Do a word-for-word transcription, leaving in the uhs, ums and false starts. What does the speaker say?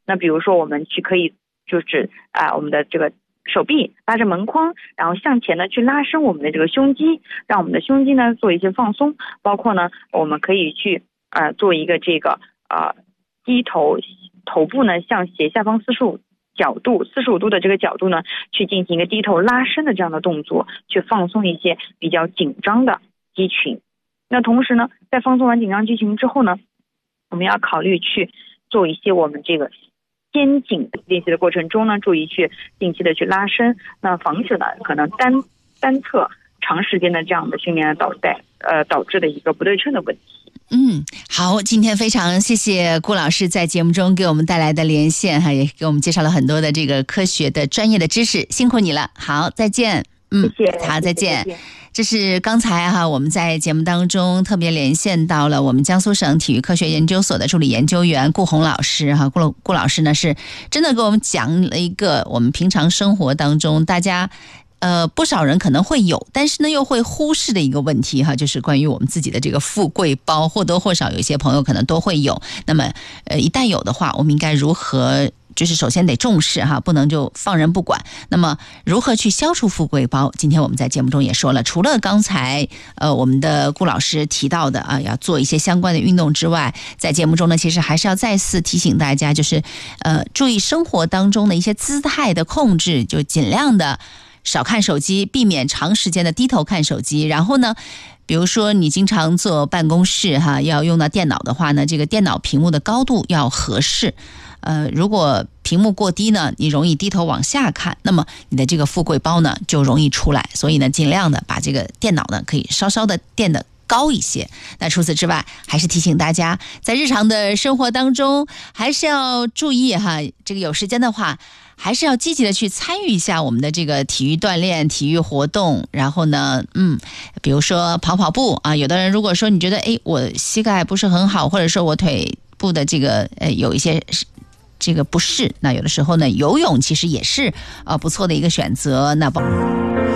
那比如说我们去可以就是啊、呃、我们的这个手臂拉着门框，然后向前呢去拉伸我们的这个胸肌，让我们的胸肌呢做一些放松。包括呢我们可以去呃做一个这个呃低头，头部呢向斜下方四十五角度四十五度的这个角度呢去进行一个低头拉伸的这样的动作，去放松一些比较紧张的肌群。那同时呢在放松完紧张肌群之后呢，我们要考虑去做一些我们这个肩颈练习的过程中呢，注意去定期的去拉伸，那防止呢可能单单侧长时间的这样的训练导带呃导致的一个不对称的问题。 嗯，好，今天非常谢谢顾老师在节目中给我们带来的连线哈，也给我们介绍了很多的这个科学的专业的知识，辛苦你了。好，再见。嗯， 谢谢， 好，再见。 谢谢。 这是刚才哈我们在节目当中特别连线到了我们江苏省体育科学研究所的助理研究员顾红老师哈，顾顾老师呢是真的给我们讲了一个我们平常生活当中大家呃不少人可能会有，但是呢又会忽视的一个问题哈，就是关于我们自己的这个富贵包，或多或少有一些朋友可能都会有。那么呃一旦有的话，我们应该如何？就是首先得重视哈，不能就放任不管。那么如何去消除富贵包？今天我们在节目中也说了，除了刚才呃我们的顾老师提到的啊，要做一些相关的运动之外，在节目中呢，其实还是要再次提醒大家，就是呃注意生活当中的一些姿态的控制，就尽量的少看手机，避免长时间的低头看手机。然后呢，比如说你经常坐办公室哈，要用到电脑的话呢，这个电脑屏幕的高度要合适。呃，如果屏幕过低呢，你容易低头往下看，那么你的这个富贵包呢就容易出来。所以呢，尽量的把这个电脑呢可以稍稍的垫的高一些。那除此之外，还是提醒大家，在日常的生活当中，还是要注意哈，这个有时间的话，还是要积极的去参与一下我们的这个体育锻炼、体育活动。然后呢，嗯，比如说跑跑步啊，有的人如果说你觉得哎，我膝盖不是很好，或者说我腿部的这个呃有一些这个不适，那有的时候呢，游泳其实也是呃不错的一个选择。那包